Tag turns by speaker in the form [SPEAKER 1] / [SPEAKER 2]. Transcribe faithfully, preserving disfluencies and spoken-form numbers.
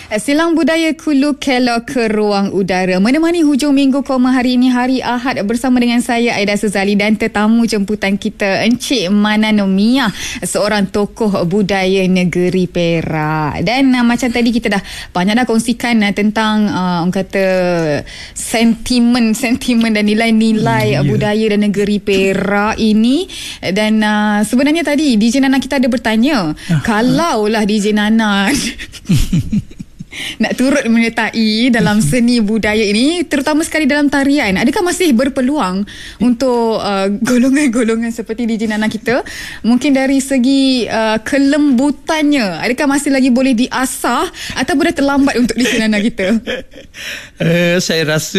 [SPEAKER 1] Silang Budaya Kulu Kelor ke Ruang Udara menemani hujung minggu koma hari ini, hari Ahad, bersama dengan saya Aida Suzali dan tetamu jemputan kita Encik Mana Nomiah, seorang tokoh budaya negeri Perak. Dan uh, macam tadi kita dah banyak dah kongsikan uh, tentang uh, orang kata sentimen-sentimen dan nilai-nilai hmm, budaya dan negeri Perak ini. Dan uh, sebenarnya tadi D J Nana kita ada bertanya, uh, kalaulah D J Nana nak turut menyertai dalam seni budaya ini, terutama sekali dalam tarian, adakah masih berpeluang untuk uh, golongan-golongan seperti D J Nana kita, mungkin dari segi uh, kelembutannya, adakah masih lagi boleh diasah atau dah terlambat untuk D J Nana kita?
[SPEAKER 2] Uh, saya rasa